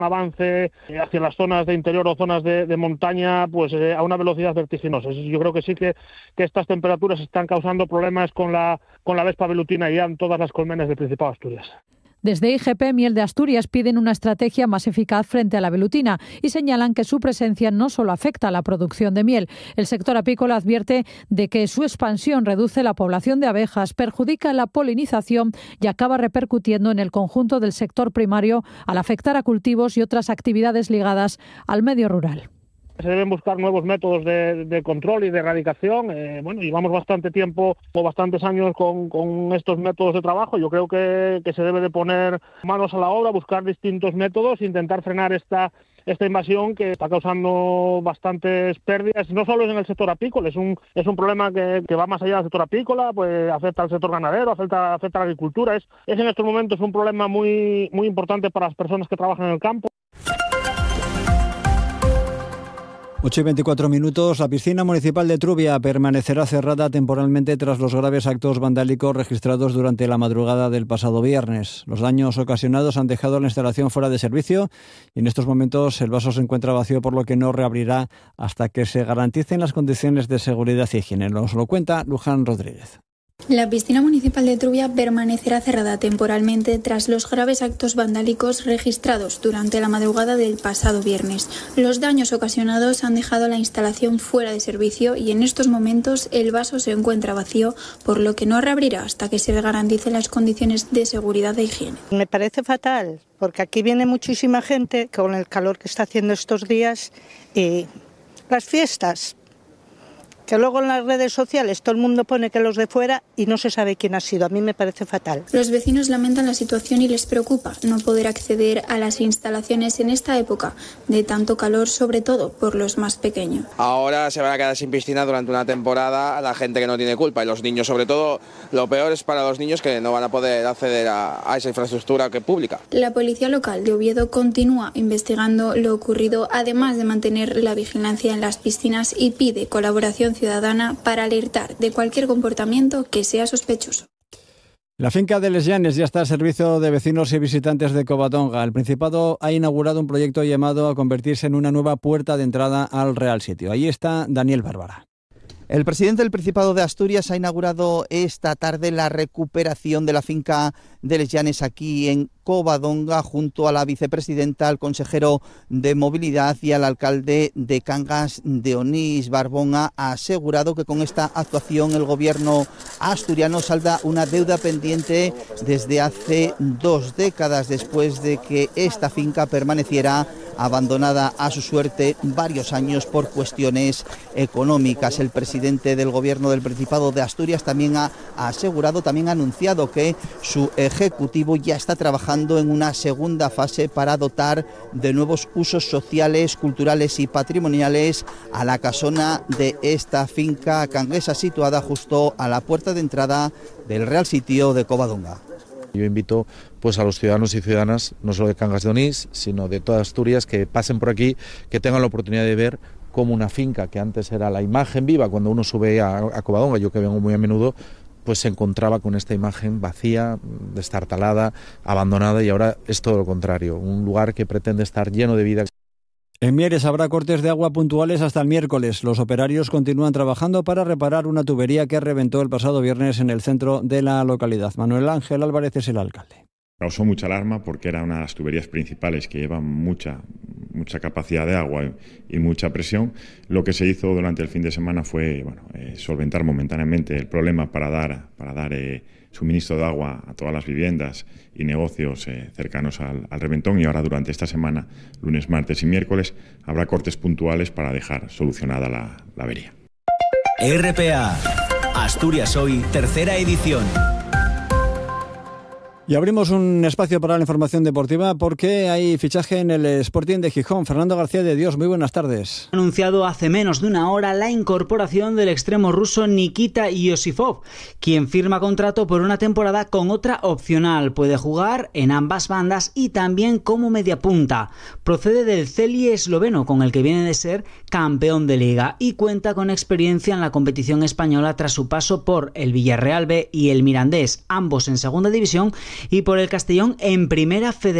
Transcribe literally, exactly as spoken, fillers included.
avance hacia las zonas de interior o zonas de, de montaña pues eh, a una velocidad vertiginosa. Yo creo que sí que, que estas temperaturas están causando problemas con la, con la vespa velutina ya en todas las colmenas del Principado de Asturias. Desde I G P Miel de Asturias piden una estrategia más eficaz frente a la velutina y señalan que su presencia no solo afecta a la producción de miel. El sector apícola advierte de que su expansión reduce la población de abejas, perjudica la polinización y acaba repercutiendo en el conjunto del sector primario al afectar a cultivos y otras actividades ligadas al medio rural. Se deben buscar nuevos métodos de, de control y de erradicación. Eh, bueno, llevamos bastante tiempo o bastantes años con, con estos métodos de trabajo. Yo creo que, que se debe de poner manos a la obra, buscar distintos métodos, intentar frenar esta, esta invasión que está causando bastantes pérdidas. No solo es en el sector apícola, es un, es un problema que, que va más allá del sector apícola, pues afecta al sector ganadero, afecta, afecta a la agricultura. Es, es en estos momentos un problema muy, muy importante para las personas que trabajan en el campo. ocho y veinticuatro minutos. La piscina municipal de Trubia permanecerá cerrada temporalmente tras los graves actos vandálicos registrados durante la madrugada del pasado viernes. Los daños ocasionados han dejado la instalación fuera de servicio y en estos momentos el vaso se encuentra vacío, por lo que no reabrirá hasta que se garanticen las condiciones de seguridad y higiene. Nos lo cuenta Luján Rodríguez. La piscina municipal de Trubia permanecerá cerrada temporalmente tras los graves actos vandálicos registrados durante la madrugada del pasado viernes. Los daños ocasionados han dejado la instalación fuera de servicio y en estos momentos el vaso se encuentra vacío, por lo que no reabrirá hasta que se garanticen las condiciones de seguridad e higiene. Me parece fatal, porque aquí viene muchísima gente con el calor que está haciendo estos días y las fiestas. Que luego en las redes sociales todo el mundo pone que los de fuera y no se sabe quién ha sido. A mí me parece fatal. Los vecinos lamentan la situación y les preocupa no poder acceder a las instalaciones en esta época de tanto calor, sobre todo por los más pequeños. Ahora se van a quedar sin piscina durante una temporada la gente que no tiene culpa y los niños, sobre todo, lo peor es para los niños que no van a poder acceder a, a esa infraestructura que pública. La policía local de Oviedo continúa investigando lo ocurrido, además de mantener la vigilancia en las piscinas, y pide colaboración ciudadana para alertar de cualquier comportamiento que sea sospechoso. La finca de Les Llanes ya está al servicio de vecinos y visitantes de Covadonga. El Principado ha inaugurado un proyecto llamado a convertirse en una nueva puerta de entrada al Real Sitio. Ahí está Daniel Bárbara. El presidente del Principado de Asturias ha inaugurado esta tarde la recuperación de la finca de Les Llanes aquí en Covadonga, junto a la vicepresidenta, al consejero de Movilidad y al alcalde de Cangas de Onís. Barbón ha asegurado que con esta actuación el gobierno asturiano salda una deuda pendiente desde hace dos décadas, después de que esta finca permaneciera abandonada a su suerte varios años por cuestiones económicas. El presidente del gobierno del Principado de Asturias también ha asegurado, también ha anunciado que su ejecutivo ya está trabajando en una segunda fase para dotar de nuevos usos sociales, culturales y patrimoniales a la casona de esta finca canguesa, situada justo a la puerta de entrada del Real Sitio de Covadonga. Yo invito pues a los ciudadanos y ciudadanas, no solo de Cangas de Onís, sino de toda Asturias, que pasen por aquí, que tengan la oportunidad de ver cómo una finca que antes era la imagen viva cuando uno sube a, a Covadonga, yo que vengo muy a menudo, pues se encontraba con esta imagen vacía, destartalada, abandonada, y ahora es todo lo contrario, un lugar que pretende estar lleno de vida. En Mieres habrá cortes de agua puntuales hasta el miércoles. Los operarios continúan trabajando para reparar una tubería que reventó el pasado viernes en el centro de la localidad. Manuel Ángel Álvarez es el alcalde. Causó mucha alarma porque era una de las tuberías principales que llevan mucha, mucha capacidad de agua y mucha presión. Lo que se hizo durante el fin de semana fue bueno, eh, solventar momentáneamente el problema para dar, para dar eh, suministro de agua a todas las viviendas y negocios eh, cercanos al, al reventón, y ahora durante esta semana, lunes, martes y miércoles, habrá cortes puntuales para dejar solucionada la, la avería. R P A, Asturias Hoy, tercera edición. Y abrimos un espacio para la información deportiva porque hay fichaje en el Sporting de Gijón. Fernando García de Dios, muy buenas tardes. Ha anunciado hace menos de una hora la incorporación del extremo ruso Nikita Yosifov, quien firma contrato por una temporada con otra opcional. Puede jugar en ambas bandas y también como mediapunta. Procede del Celje esloveno, con el que viene de ser campeón de liga, y cuenta con experiencia en la competición española tras su paso por el Villarreal B y el Mirandés, ambos en segunda división, y por el Castellón en primera federación.